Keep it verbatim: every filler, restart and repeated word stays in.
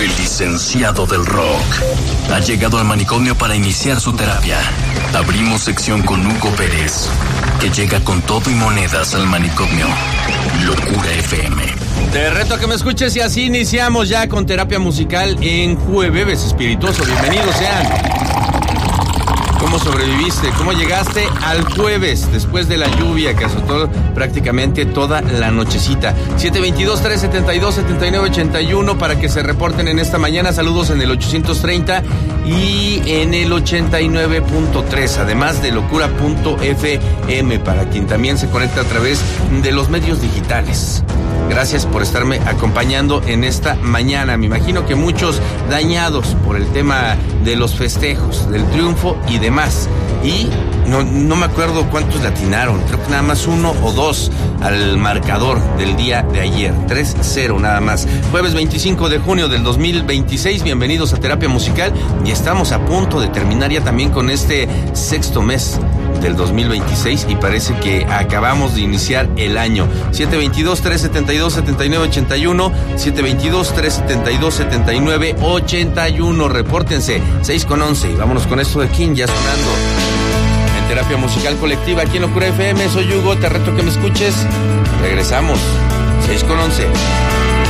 El licenciado del rock ha llegado al manicomio para iniciar su terapia. Abrimos sección con Hugo Pérez, que llega con todo y monedas al manicomio. Locura F M. Te reto a que me escuches y así iniciamos ya con terapia musical en Jueves Espirituoso. Bienvenidos sean. ¿Cómo sobreviviste? ¿Cómo llegaste al jueves después de la lluvia que azotó prácticamente toda la nochecita? siete dos dos, tres siete dos, siete nueve ocho uno para que se reporten en esta mañana. Saludos en el ochocientos treinta y en el ochenta y nueve punto tres, además de locura punto f m para quien también se conecta a través de los medios digitales. Gracias por estarme acompañando en esta mañana. Me imagino que muchos dañados por el tema de los festejos, del triunfo y demás. Y no, no me acuerdo cuántos le atinaron. Creo que nada más uno o dos al marcador del día de ayer. tres cero nada más. Jueves veinticinco de junio del dos mil veintiséis. Bienvenidos a Terapia Musical. Y estamos a punto de terminar ya también con este sexto mes del dos mil veintiséis y parece que acabamos de iniciar el año. siete dos dos, tres siete dos, siete nueve ocho uno, siete dos dos, tres siete dos, siete nueve ocho uno. Repórtense, seis con once. Y vámonos con esto de King ya sonando en Terapia Musical Colectiva aquí en Locura F M. Soy Hugo, te reto que me escuches. Regresamos, seis con once.